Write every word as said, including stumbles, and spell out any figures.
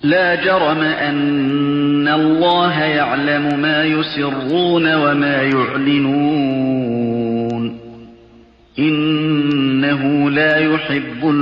لا جرم أن الله يعلم ما يسرون وما يعلنون إنه لا يحب